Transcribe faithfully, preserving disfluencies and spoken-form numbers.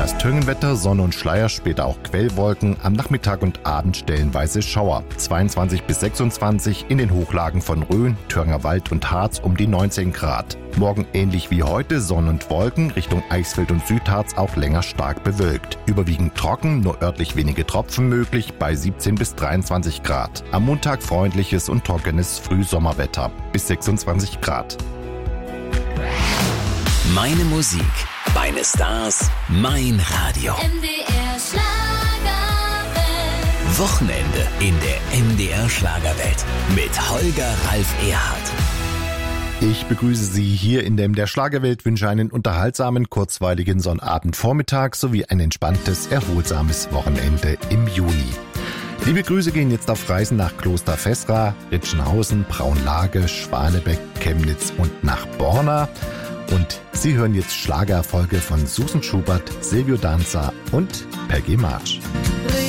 Das Töngenwetter, Sonne und Schleier, später auch Quellwolken, am Nachmittag und Abend stellenweise Schauer. zweiundzwanzig bis sechsundzwanzig, in den Hochlagen von Rhön, Thüringer Wald und Harz um die neunzehn Grad. Morgen ähnlich wie heute, Sonne und Wolken, Richtung Eichsfeld und Südharz auch länger stark bewölkt. Überwiegend trocken, nur örtlich wenige Tropfen möglich, bei siebzehn bis dreiundzwanzig Grad. Am Montag freundliches und trockenes Frühsommerwetter, bis sechsundzwanzig Grad. Meine Musik, meine Stars, mein Radio. M D R Schlagerwelt. Wochenende in der M D R Schlagerwelt mit Holger Ralf Erhardt. Ich begrüße Sie hier in der M D R Schlagerwelt, wünsche einen unterhaltsamen, kurzweiligen Sonnabendvormittag sowie ein entspanntes, erholsames Wochenende im Juni. Liebe Grüße gehen jetzt auf Reisen nach Kloster Vesra, Ritschenhausen, Braunlage, Schwanebeck, Chemnitz und nach Borna. Und Sie hören jetzt Schlagererfolge von Susan Schubert, Silvio Danza und Peggy March.